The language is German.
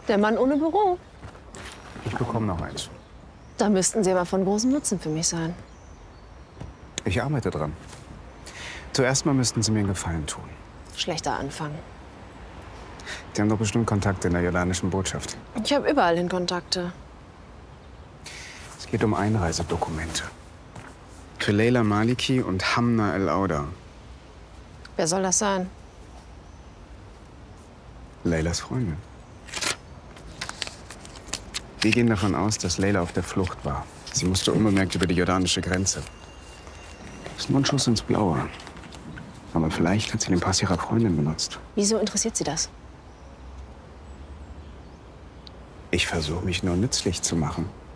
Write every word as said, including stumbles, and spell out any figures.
Der Mann ohne Büro. Ich bekomme noch eins. Da müssten Sie aber von großem Nutzen für mich sein. Ich arbeite dran. Zuerst mal müssten Sie mir einen Gefallen tun. Schlechter Anfang. Sie haben doch bestimmt Kontakte in der jordanischen Botschaft. Ich habe überall hin Kontakte. Es geht um Einreisedokumente. Für Leila Maliki und Hamna El-Auda. Wer soll das sein? Leilas Freundin. Wir gehen davon aus, dass Leila auf der Flucht war. Sie musste unbemerkt über die jordanische Grenze. Das ist nur ein Schuss ins Blaue. Aber vielleicht hat sie den Pass ihrer Freundin benutzt. Wieso interessiert Sie das? Ich versuche mich nur nützlich zu machen.